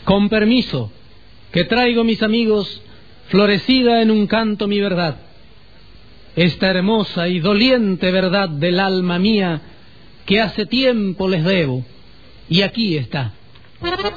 Con permiso, que traigo, mis amigos, florecida en un canto mi verdad, esta hermosa y doliente verdad del alma mía que hace tiempo les debo, y aquí está.